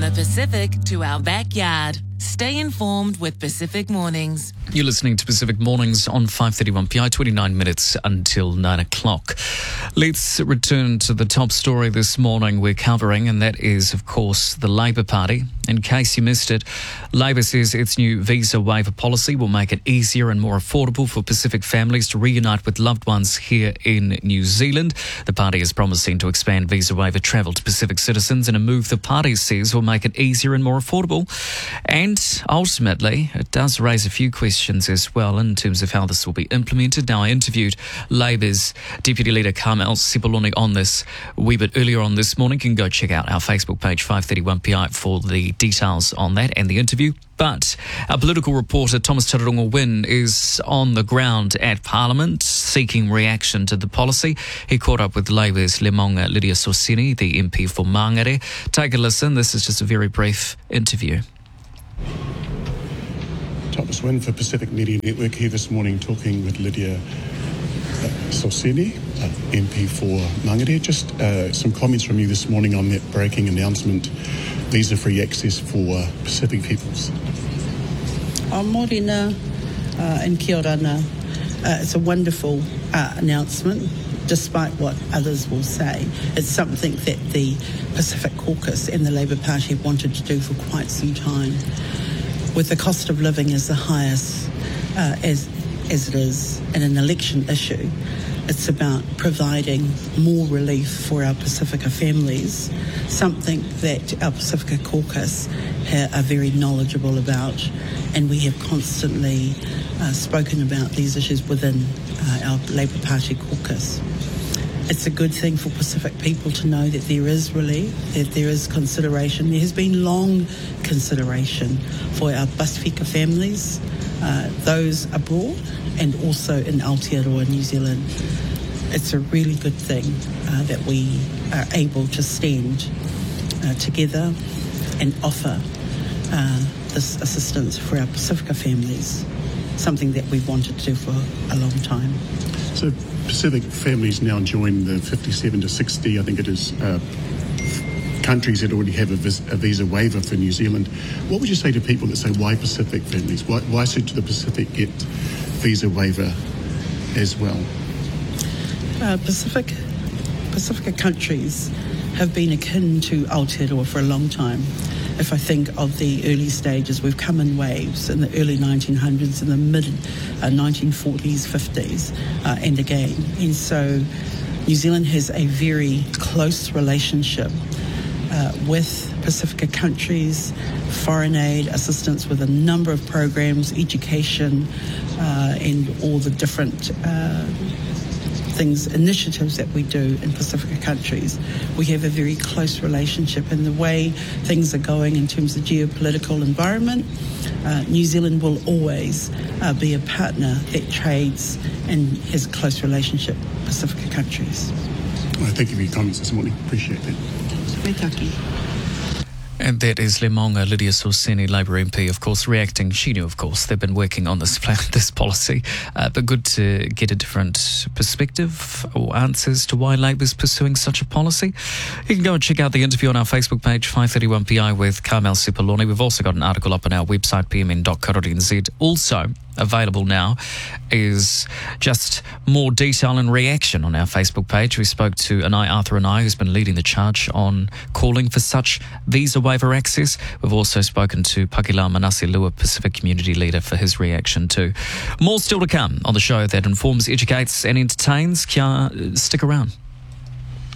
The Pacific to our backyard. Stay informed with Pacific Mornings. You're listening to Pacific Mornings on 531PI, 29 minutes until 9 o'clock. Let's return to the top story this morning we're covering, and that is, of course, the Labour Party. In case you missed it, Labour says its new visa waiver policy will make it easier and more affordable for Pacific families to reunite with loved ones here in New Zealand. The party is promising to expand visa waiver travel to Pacific citizens in a move the party says will make it easier and more affordable. And ultimately, it does raise a few questions as well in terms of how this will be implemented. Now, I interviewed Labour's Deputy Leader Carmel Sepuloni on this a wee bit earlier on this morning. You can go check out our Facebook page 531PI for the details on that and the interview. But our political reporter Thomas Tararunga Wynne is on the ground at Parliament seeking reaction to the policy. He caught up with Labour's Lemonga Lydia Sorsini, the MP for Mangere. Take a listen. This is just a very brief interview. Thomas Wynne for Pacific Media Network here this morning talking with Lydia Sorsini, MP for Mangere. Just some comments from you this morning on that breaking announcement, visa-free access for Pacific peoples. Morena and kia orana. It's a wonderful announcement, despite what others will say. It's something that the Pacific Caucus and the Labour Party have wanted to do for quite some time. With the cost of living as the highest as it is in an election issue, it's about providing more relief for our Pacifica families, something that our Pacifica Caucus are very knowledgeable about, and we have constantly spoken about these issues within our Labour Party caucus. It's a good thing for Pacific people to know that there is relief, that there is consideration. There has been long consideration for our Pasifika families, those abroad and also in Aotearoa, New Zealand. It's a really good thing that we are able to stand together and offer this assistance for our Pacifica families, something that we've wanted to do for a long time. So Pacific families now join the 57 to 60, I think it is, countries that already have a visa waiver for New Zealand. What would you say to people that say, why Pacific families? Why should the Pacific get visa waiver as well? Pacifica countries have been akin to Aotearoa for a long time. If I think of the early stages, we've come in waves in the early 1900s, in the mid 1940s, 50s, and again. And so New Zealand has a very close relationship with Pacifica countries, foreign aid, assistance with a number of programs, education, and all the different initiatives that we do in Pacifica countries. We have a very close relationship, and the way things are going in terms of geopolitical environment, New Zealand will always be a partner that trades and has a close relationship with Pacifica countries. Well, thank you for your comments this morning. Appreciate that. And that is Lemonga Lydia Sorsini, Labour MP, of course, reacting. She knew, of course, they've been working on this plan, this policy, but good to get a different perspective or answers to why Labour's pursuing such a policy. You can go and check out the interview on our Facebook page, 531PI, with Carmel Sepuloni. We've also got an article up on our website, pmn.co.nz. Also available now is just more detail and reaction on our Facebook page. We spoke to Anai Arthur Anai, who's been leading the charge on calling for such visa waiver access. We've also spoken to Pakila Manase Lua, Pacific Community Leader, for his reaction too. More still to come on the show that informs, educates and entertains. Kia, stick around.